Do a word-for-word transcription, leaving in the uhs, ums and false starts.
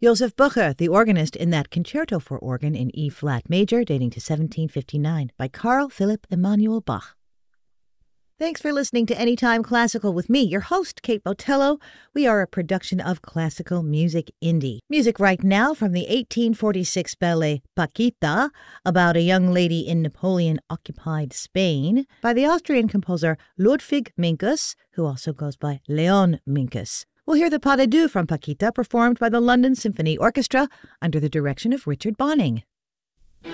Joseph Bucher, the organist in that Concerto for Organ in E-flat major dating to seventeen fifty-nine by Carl Philipp Emanuel Bach. Thanks for listening to Anytime Classical with me, your host, Kate Botello. We are a production of Classical Music Indie. Music right now from the eighteen forty-six ballet Paquita, about a young lady in Napoleon-occupied Spain, by the Austrian composer Ludwig Minkus, who also goes by Leon Minkus. We'll hear the pas de deux from Paquita performed by the London Symphony Orchestra under the direction of Richard Bonning.